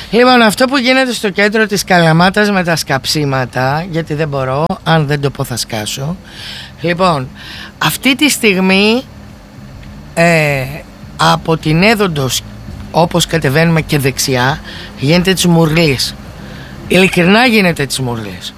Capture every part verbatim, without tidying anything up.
Λοιπόν, αυτό που γίνεται στο κέντρο της Καλαμάτας με τα σκαψίματα, γιατί δεν μπορώ, αν δεν το πω θα σκάσω. Λοιπόν, αυτή τη στιγμή ε, από την Έδοντος, όπως κατεβαίνουμε και δεξιά, γίνεται της Μουρλής. Ειλικρινά γίνεται της Μουρλής.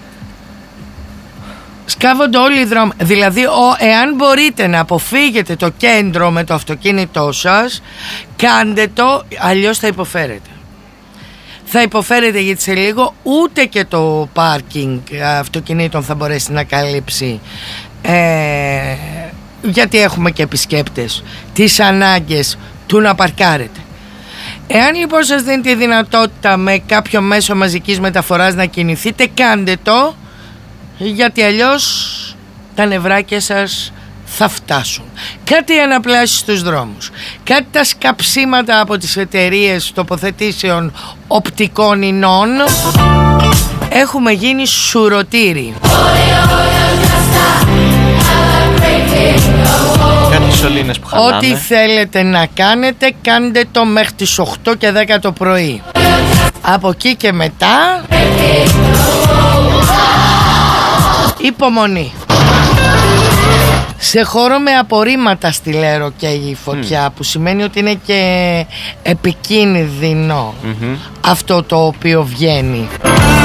Σκάβονται όλοι οι δρόμοι. Δηλαδή, ο, εάν μπορείτε να αποφύγετε το κέντρο με το αυτοκίνητό σας, κάντε το, αλλιώς θα υποφέρετε. Θα υποφέρετε γιατί σε λίγο ούτε και το πάρκινγκ αυτοκινήτων θα μπορέσει να καλύψει, ε, γιατί έχουμε και επισκέπτες, τις ανάγκες του να παρκάρετε. Εάν λοιπόν σας δίνει τη δυνατότητα με κάποιο μέσο μαζικής μεταφοράς να κινηθείτε, κάντε το, γιατί αλλιώς τα νευράκια σας θα φτάσουν. Κάτι αναπλάσεις στους δρόμους, κάτι τα σκαψίματα από τις εταιρείες τοποθετήσεων οπτικών ινών. Έχουμε γίνει σουρωτήρι. Κάτι σωλήνες που χαλάνε. Ό,τι θέλετε να κάνετε, κάντε το μέχρι τις οκτώ και δέκα το πρωί. Από εκεί και μετά, υπομονή. Σε χώρο με απορρίμματα στη Λέρο και η φωτιά, mm. που σημαίνει ότι είναι και επικίνδυνο mm-hmm. αυτό το οποίο βγαίνει.